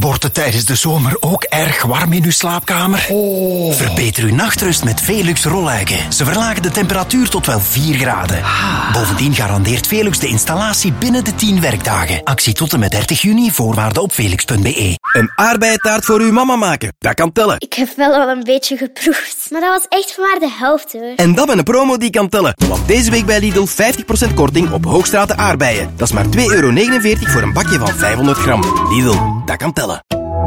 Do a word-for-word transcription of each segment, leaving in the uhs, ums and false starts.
Wordt het tijdens de zomer ook erg warm in uw slaapkamer? Oh. Verbeter uw nachtrust met Velux rolluiken. Ze verlagen de temperatuur tot wel vier graden. Ah. Bovendien garandeert Velux de installatie binnen de tien werkdagen. Actie tot en met dertig juni, voorwaarden op velux punt be. Een aardbeientaart voor uw mama maken, dat kan tellen. Ik heb wel al een beetje geproefd, maar dat was echt maar de helft hoor. En dat met een promo die kan tellen. Want deze week bij Lidl vijftig procent korting op Hoogstraten aardbeien. Dat is maar twee euro negenenveertig voor een bakje van vijfhonderd gram. Lidl, dat kan tellen.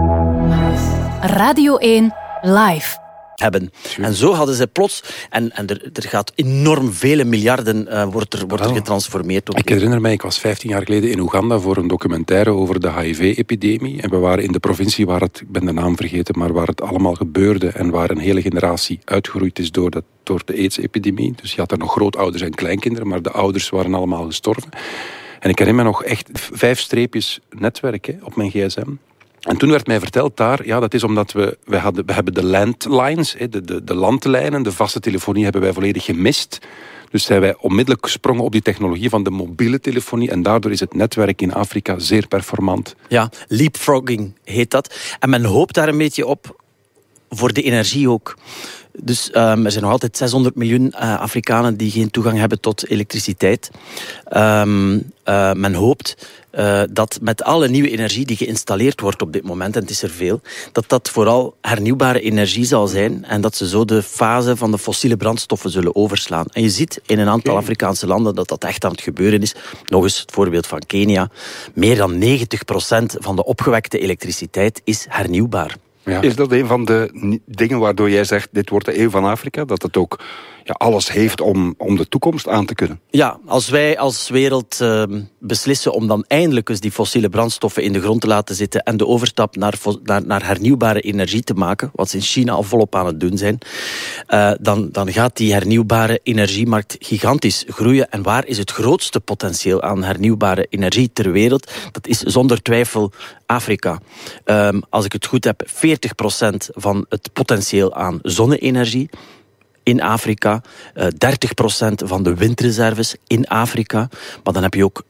Radio één Live. Hebben. En zo hadden ze plots... En, en er, er gaat enorm vele miljarden uh, wordt er, wordt er getransformeerd. Op ik herinner mij, ik was vijftien jaar geleden in Oeganda voor een documentaire over de H I V-epidemie. En we waren in de provincie waar het, ik ben de naam vergeten, maar waar het allemaal gebeurde en waar een hele generatie uitgeroeid is door, dat, door de AIDS-epidemie. Dus je had er nog grootouders en kleinkinderen, maar de ouders waren allemaal gestorven. En ik herinner me nog echt vijf streepjes netwerk hè, op mijn gsm. En toen werd mij verteld daar, ja, dat is omdat we, we, hadden, we hebben de landlines, de, de, de landlijnen, de vaste telefonie hebben wij volledig gemist. Dus zijn wij onmiddellijk gesprongen op die technologie van de mobiele telefonie en daardoor is het netwerk in Afrika zeer performant. Ja, leapfrogging heet dat. En men hoopt daar een beetje op voor de energie ook. Dus um, er zijn nog altijd zeshonderd miljoen uh, Afrikanen die geen toegang hebben tot elektriciteit. Um, uh, men hoopt uh, dat met alle nieuwe energie die geïnstalleerd wordt op dit moment, en het is er veel, dat dat vooral hernieuwbare energie zal zijn en dat ze zo de fase van de fossiele brandstoffen zullen overslaan. En je ziet in een aantal Afrikaanse landen dat dat echt aan het gebeuren is. Nog eens het voorbeeld van Kenia. Meer dan negentig procent van de opgewekte elektriciteit is hernieuwbaar. Ja. Is dat een van de dingen waardoor jij zegt, dit wordt de eeuw van Afrika? Dat het ook ja, alles heeft om, om de toekomst aan te kunnen? Ja, als wij als wereld uh, beslissen om dan eindelijk eens die fossiele brandstoffen in de grond te laten zitten en de overstap naar, naar, naar hernieuwbare energie te maken, wat ze in China al volop aan het doen zijn, uh, dan, dan gaat die hernieuwbare energiemarkt gigantisch groeien. En waar is het grootste potentieel aan hernieuwbare energie ter wereld? Dat is zonder twijfel Afrika. Um, als ik het goed heb, veertig procent van het potentieel aan zonne-energie in Afrika, uh, dertig procent van de windreserves in Afrika. Maar dan heb je ook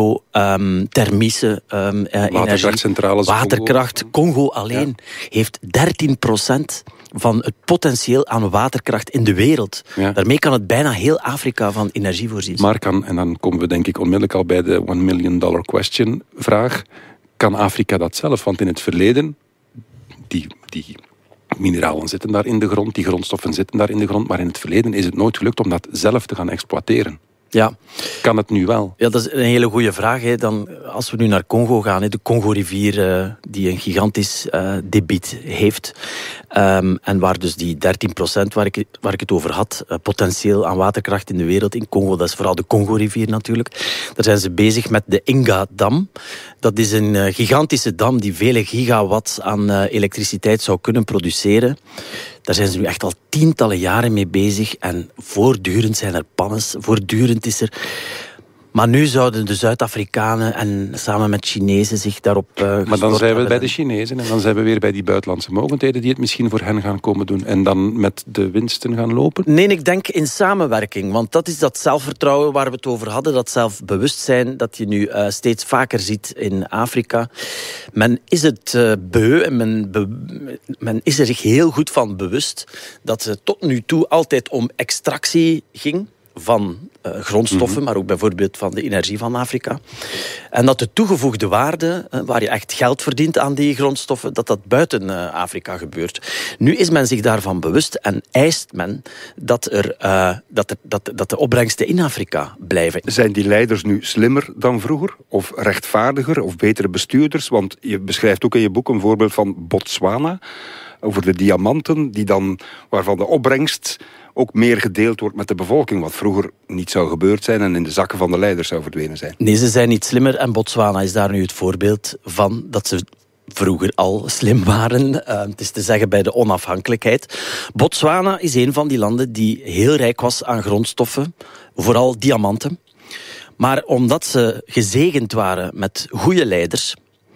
geothermische um, uh, energie. Waterkracht. Congo, Congo alleen ja. heeft dertien procent van het potentieel aan waterkracht in de wereld. Ja. Daarmee kan het bijna heel Afrika van energie voorzien. Maar kan, en dan komen we denk ik onmiddellijk al bij de one million dollar question vraag. Kan Afrika dat zelf? Want in het verleden, die, die mineralen zitten daar in de grond, die grondstoffen zitten daar in de grond, maar in het verleden is het nooit gelukt om dat zelf te gaan exploiteren. Ja. Kan het nu wel? Ja, dat is een hele goede vraag. Hè. Dan, als we nu naar Congo gaan, hè, de Congo-rivier uh, die een gigantisch uh, debiet heeft. Um, en waar dus die dertien procent waar ik, waar ik het over had, uh, potentieel aan waterkracht in de wereld in Congo, dat is vooral de Congo-rivier natuurlijk. Daar zijn ze bezig met de Inga-dam. Dat is een uh, gigantische dam die vele gigawatt aan uh, elektriciteit zou kunnen produceren. Daar zijn ze nu echt al tientallen jaren mee bezig. En voortdurend zijn er pannes. Voortdurend is er... Maar nu zouden de Zuid-Afrikanen en samen met Chinezen zich daarop uh, Maar dan zijn we bij de Chinezen en dan zijn we weer bij die buitenlandse mogendheden die het misschien voor hen gaan komen doen en dan met de winsten gaan lopen? Nee, ik denk in samenwerking. Want dat is dat zelfvertrouwen waar we het over hadden. Dat zelfbewustzijn dat je nu uh, steeds vaker ziet in Afrika. Men is het uh, beu en men, be, men is er zich heel goed van bewust dat het tot nu toe altijd om extractie ging van uh, grondstoffen, mm-hmm. maar ook bijvoorbeeld van de energie van Afrika. En dat de toegevoegde waarde, uh, waar je echt geld verdient aan die grondstoffen, dat dat buiten uh, Afrika gebeurt. Nu is men zich daarvan bewust en eist men dat, er, uh, dat, er, dat, dat de opbrengsten in Afrika blijven. Zijn die leiders nu slimmer dan vroeger? Of rechtvaardiger? Of betere bestuurders? Want je beschrijft ook in je boek een voorbeeld van Botswana, over de diamanten, die dan, waarvan de opbrengst ook meer gedeeld wordt met de bevolking, wat vroeger niet zou gebeurd zijn en in de zakken van de leiders zou verdwenen zijn. Nee, ze zijn niet slimmer en Botswana is daar nu het voorbeeld van dat ze vroeger al slim waren. Uh, het is te zeggen bij de onafhankelijkheid. Botswana is een van die landen die heel rijk was aan grondstoffen, vooral diamanten. Maar omdat ze gezegend waren met goede leiders,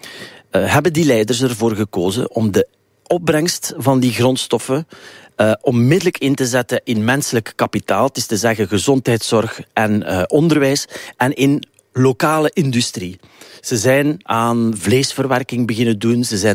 uh, hebben die leiders ervoor gekozen om de opbrengst van die grondstoffen Uh, onmiddellijk in te zetten in menselijk kapitaal. Het is te zeggen gezondheidszorg en uh, onderwijs en in lokale industrie. Ze zijn aan vleesverwerking beginnen doen, ze zijn